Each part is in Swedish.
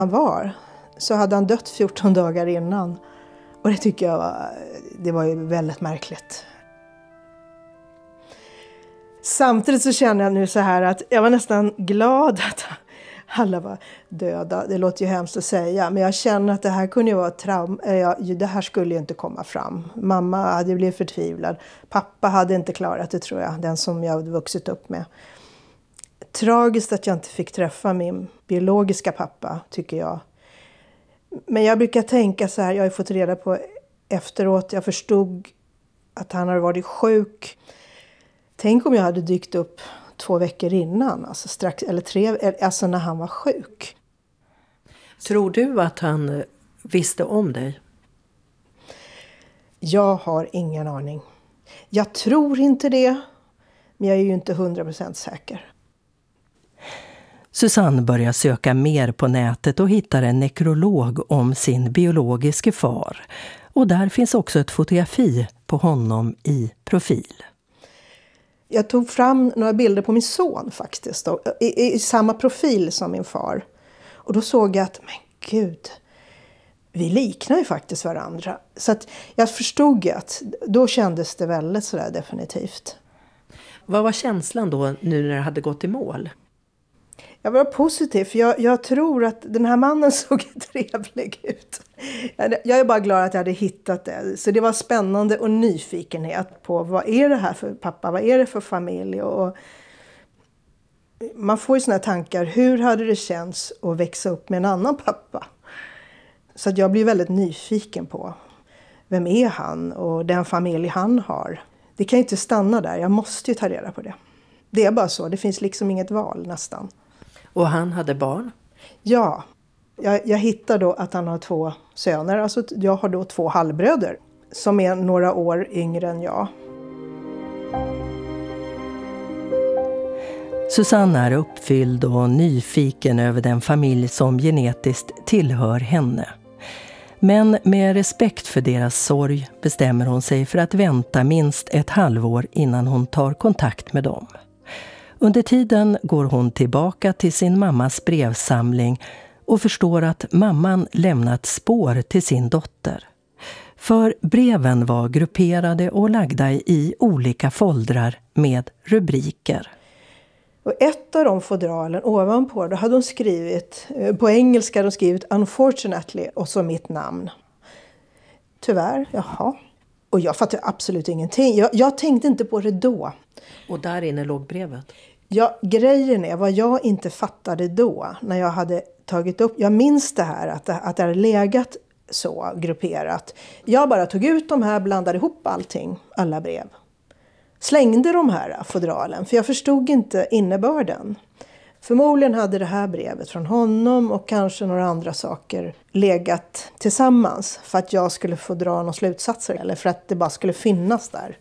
han var så hade han dött 14 dagar innan. Och det tycker jag det var ju väldigt märkligt. Samtidigt så känner jag nu så här att jag var nästan glad att alla var döda. Det låter ju hemskt att säga, men jag känner att det här kunde ju vara det här skulle ju inte komma fram. Mamma hade blivit förtvivlad. Pappa hade inte klarat det, tror jag, den som jag hade vuxit upp med. Tragiskt att jag inte fick träffa min biologiska pappa, tycker jag. Men jag brukar tänka så här, jag har ju fått reda på efteråt, jag förstod att han hade varit sjuk. Tänk om jag hade dykt upp 2 veckor innan, alltså strax, eller 3, alltså när han var sjuk. Tror du att han visste om dig? Jag har ingen aning. Jag tror inte det, men jag är ju inte 100% säker. Susanne börjar söka mer på nätet och hittar en nekrolog om sin biologiske far. Och där finns också ett fotografi på honom i profil. Jag tog fram några bilder på min son faktiskt. I samma profil som min far. Och då såg jag att, men gud, vi liknar ju faktiskt varandra. Så att jag förstod att då kändes det väldigt sådär definitivt. Vad var känslan då nu när det hade gått i mål? Jag var positiv, för jag tror att den här mannen såg trevlig ut. Jag är bara glad att jag hade hittat det. Så det var spännande och nyfikenhet på vad är det här för pappa, vad är det för familj. Och man får ju såna här tankar, hur hade det känts att växa upp med en annan pappa? Så att jag blir väldigt nyfiken på vem är han och den familj han har. Det kan ju inte stanna där, jag måste ju ta reda på det. Det är bara så, det finns liksom inget val nästan. Och han hade barn? Ja, jag hittar då att han har 2 söner. Alltså jag har då 2 halvbröder som är några år yngre än jag. Susanne är uppfylld och nyfiken över den familj som genetiskt tillhör henne. Men med respekt för deras sorg bestämmer hon sig för att vänta minst ett halvår innan hon tar kontakt med dem. Under tiden går hon tillbaka till sin mammas brevsamling och förstår att mamman lämnat spår till sin dotter. För breven var grupperade och lagda i olika foldrar med rubriker. Och ett av de fodralen ovanpå, då hade hon skrivit, på engelska hade hon skrivit unfortunately och så mitt namn. Tyvärr, jaha. Och jag fattade absolut ingenting. Jag tänkte inte på det då. Och där inne låg brevet? Ja, grejen är vad jag inte fattade då när jag hade tagit upp. Jag minns det här att det hade legat så grupperat. Jag bara tog ut de här, blandade ihop allting, alla brev. Slängde de här fodralen för jag förstod inte innebörden. Förmodligen hade det här brevet från honom och kanske några andra saker legat tillsammans för att jag skulle få dra några slutsatser eller för att det bara skulle finnas där.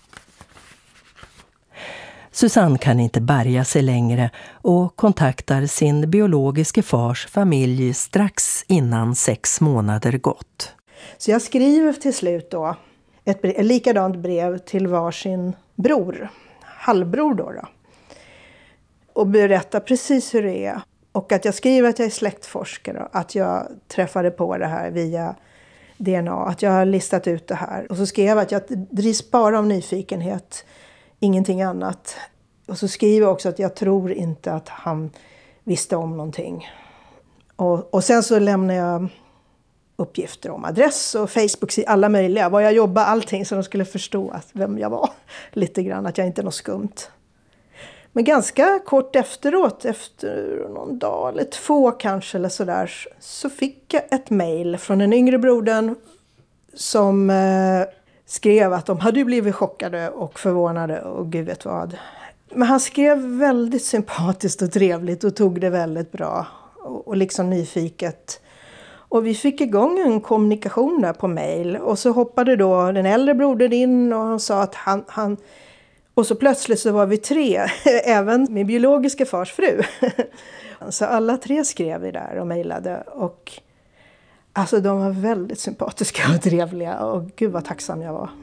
Susanne kan inte bärga sig längre och kontaktar sin biologiske fars familj strax innan 6 månader gått. Så jag skriver till slut då ett likadant brev till varsin bror, halvbror då. Och berättar precis hur det är. Och att jag skriver att jag är släktforskare och att jag träffade på det här via DNA. Att jag har listat ut det här. Och så skrev jag att jag drivs bara av nyfikenhet, ingenting annat. Och så skriver jag också att jag tror inte att han visste om någonting. Och sen så lämnar jag uppgifter om adress och Facebook, alla möjliga. Var jag jobbar, allting, så de skulle förstå vem jag var. Lite grann, att jag inte är något skumt. Men ganska kort efteråt, efter någon dag eller 2 kanske eller sådär, så fick jag ett mejl från den yngre brodern som skrev att de hade blivit chockade och förvånade och gud vet vad. Men han skrev väldigt sympatiskt och trevligt och tog det väldigt bra och liksom nyfiket. Och vi fick igång en kommunikation där på mejl och så hoppade då den äldre brodern in och han sa att han och så plötsligt så var vi 3, även min biologiska fars fru. Så alla 3 skrev vi där och mejlade och alltså de var väldigt sympatiska och trevliga och gud vad tacksam jag var.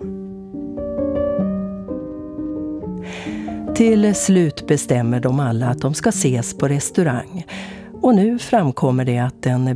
Till slut bestämmer de alla att de ska ses på restaurang. Och nu framkommer det att den